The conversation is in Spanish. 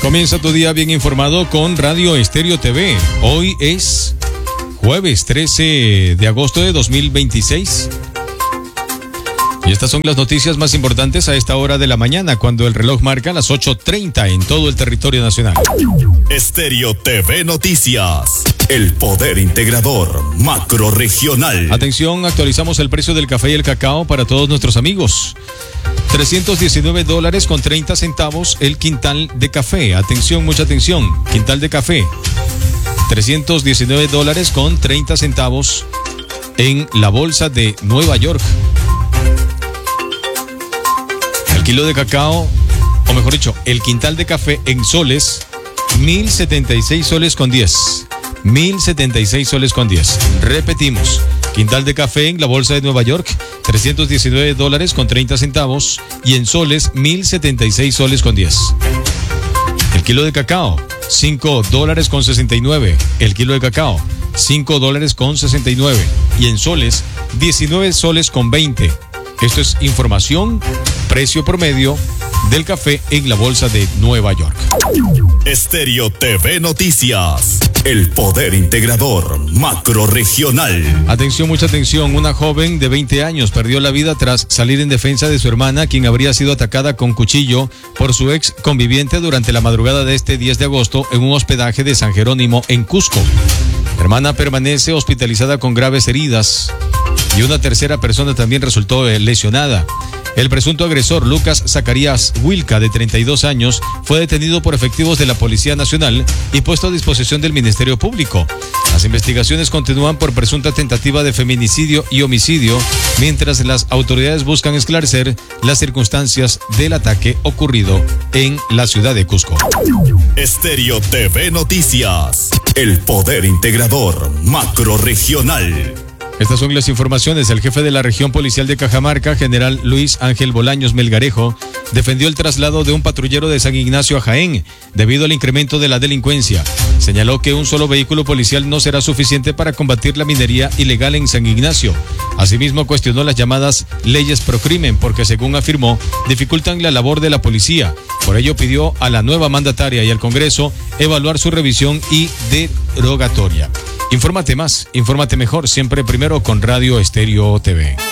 Comienza tu día bien informado con Radio Estéreo TV. Hoy es jueves 13 de agosto de 2026. Y estas son las noticias más importantes a esta hora de la mañana, cuando el reloj marca las 8:30 en todo el territorio nacional. Estéreo TV Noticias, el poder integrador macrorregional. Atención, actualizamos el precio del café y el cacao para todos nuestros amigos. $319 con 30 centavos el quintal de café. Atención, mucha atención. Quintal de café. $319 con 30 centavos en la bolsa de Nueva York. El kilo de cacao, o mejor dicho, el quintal de café en soles, 1,076 soles con 10. 1,076 soles con 10. Repetimos. Quintal de café en la bolsa de Nueva York, $319 con 30 centavos y en soles, 1,076 soles con 10. El kilo de cacao, $5 con 69. El kilo de cacao, $5 con 69 y en soles, 19 soles con 20. Esto es información, precio promedio del café en la bolsa de Nueva York. Estéreo TV Noticias, el poder integrador macrorregional. Atención, mucha atención. Una joven de 20 años perdió la vida tras salir en defensa de su hermana, quien habría sido atacada con cuchillo por su ex conviviente durante la madrugada de este 10 de agosto en un hospedaje de San Jerónimo en Cusco. La hermana permanece hospitalizada con graves heridas y una tercera persona también resultó lesionada. El presunto agresor, Lucas Zacarías Wilca, de 32 años, fue detenido por efectivos de la Policía Nacional y puesto a disposición del Ministerio Público. Las investigaciones continúan por presunta tentativa de feminicidio y homicidio, mientras las autoridades buscan esclarecer las circunstancias del ataque ocurrido en la ciudad de Cusco. Estéreo TV Noticias, el poder integrador macrorregional. Estas son las informaciones. El jefe de la región policial de Cajamarca, general Luis Ángel Bolaños Melgarejo, defendió el traslado de un patrullero de San Ignacio a Jaén debido al incremento de la delincuencia. Señaló que un solo vehículo policial no será suficiente para combatir la minería ilegal en San Ignacio. Asimismo, cuestionó las llamadas leyes pro crimen porque, según afirmó, dificultan la labor de la policía. Por ello, pidió a la nueva mandataria y al Congreso evaluar su revisión y derogatoria. Infórmate más, infórmate mejor, siempre primero con Radio Estéreo TV.